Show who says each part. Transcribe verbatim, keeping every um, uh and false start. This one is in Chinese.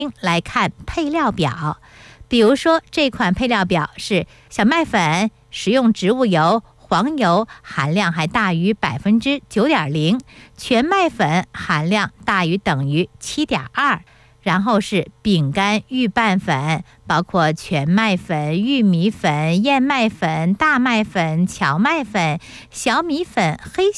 Speaker 1: 来看配料表。比如说，这款配料表是小麦粉、食用植物油、黄油含量还大于百分之九点零，全麦粉含量大于等于七点二。然后是饼干预拌粉，包括全麦粉、玉米粉、燕麦粉、大麦粉、荞麦粉、小米粉、黑